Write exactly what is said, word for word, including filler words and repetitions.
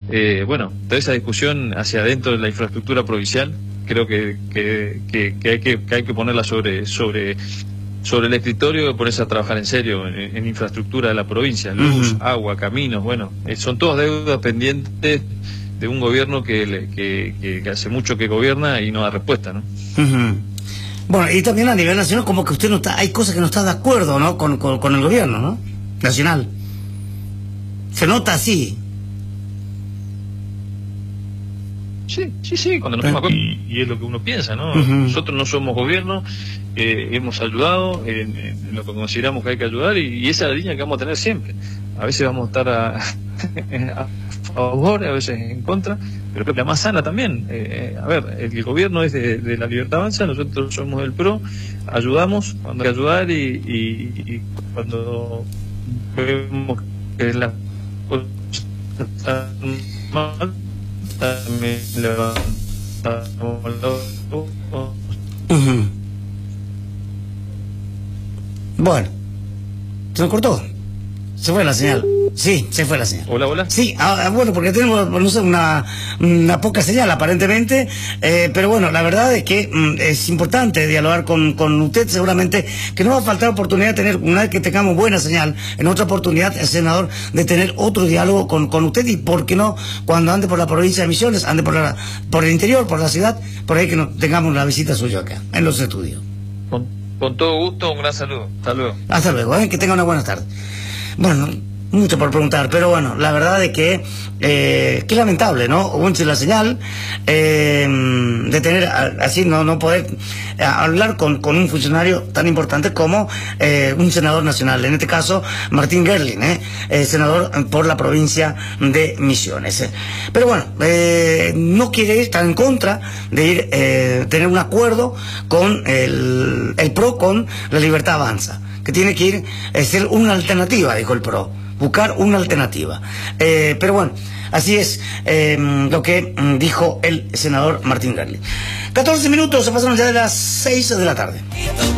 eh, bueno, toda esa discusión hacia adentro de la infraestructura provincial, creo que, que, que, que, hay, que, que hay que ponerla sobre, sobre, sobre el escritorio y ponerse a trabajar en serio en, en infraestructura de la provincia, luz, uh-huh. agua, caminos, bueno, eh, son todas deudas pendientes de un gobierno que, que, que, que hace mucho que gobierna y no da respuesta, ¿no? Uh-huh. Bueno, y también a nivel nacional, como que usted no está, hay cosas que no está de acuerdo, ¿no? Con, con, con el gobierno, ¿no? Nacional. Se nota así. Sí, sí, sí, cuando nos toma y, y es lo que uno piensa, ¿no? Uh-huh. Nosotros no somos gobierno, eh, hemos ayudado en, en lo que consideramos que hay que ayudar y, y esa es la línea que vamos a tener siempre. A veces vamos a estar a, a favor, a veces en contra, pero creo que la más sana también. Eh, a ver, el, el gobierno es de, de la Libertad Avanza, nosotros somos del P R O, ayudamos cuando hay que ayudar y, y, y cuando vemos que las cosas están mal, también levantamos los ojos. Uh-huh. Bueno, se nos cortó. Se fue la señal. Sí, se fue la señal. Hola, hola. Sí, ah, bueno, porque tenemos, no sé, una, una poca señal aparentemente, eh, pero bueno, la verdad es que mm, es importante dialogar con, con usted, seguramente que no va a faltar oportunidad de tener, una vez que tengamos buena señal, en otra oportunidad, el senador, de tener otro diálogo con, con usted y, ¿por qué no?, cuando ande por la provincia de Misiones, ande por, la, por el interior, por la ciudad, por ahí que no, tengamos una visita suya acá, en los estudios. Con, con todo gusto, un gran saludo. Hasta luego. Hasta luego, ¿eh? Que tenga una buena tarde. Bueno, mucho por preguntar, pero bueno, la verdad es que eh, qué lamentable, ¿no? Unche la señal eh, de tener así, no no poder eh, hablar con, con un funcionario tan importante como eh, un senador nacional, en este caso Martín Gerling, ¿eh? Eh, senador por la provincia de Misiones. ¿eh? Pero bueno, eh, no quiere estar en contra de ir eh, tener un acuerdo con el, el P R O, con la Libertad Avanza, que tiene que ir a ser una alternativa, dijo el P R O, buscar una alternativa. Eh, pero bueno, así es eh, lo que dijo el senador Martín Gerling. catorce minutos, se pasaron ya de las seis de la tarde.